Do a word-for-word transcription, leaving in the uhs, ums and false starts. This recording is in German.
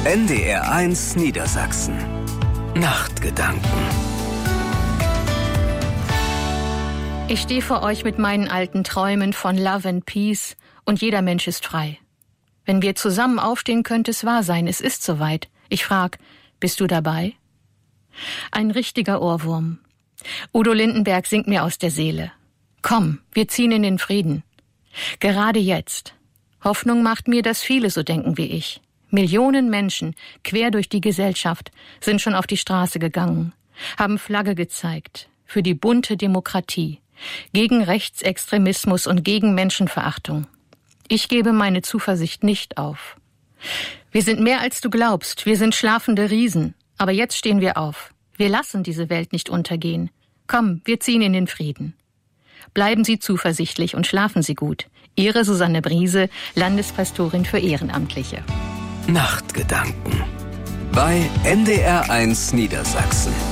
N D R eins Niedersachsen. Nachtgedanken. Ich stehe vor euch mit meinen alten Träumen von Love and Peace und jeder Mensch ist frei. Wenn wir zusammen aufstehen, könnte es wahr sein, es ist soweit. Ich frag, bist du dabei? Ein richtiger Ohrwurm. Udo Lindenberg singt mir aus der Seele. Komm, wir ziehen in den Frieden. Gerade jetzt. Hoffnung macht mir, dass viele so denken wie ich. Millionen Menschen, quer durch die Gesellschaft, sind schon auf die Straße gegangen, haben Flagge gezeigt für die bunte Demokratie, gegen Rechtsextremismus und gegen Menschenverachtung. Ich gebe meine Zuversicht nicht auf. Wir sind mehr als du glaubst, wir sind schlafende Riesen, aber jetzt stehen wir auf. Wir lassen diese Welt nicht untergehen. Komm, wir ziehen in den Frieden. Bleiben Sie zuversichtlich und schlafen Sie gut. Ihre Susanne Briese, Landespastorin für Ehrenamtliche. Nachtgedanken bei N D R eins Niedersachsen.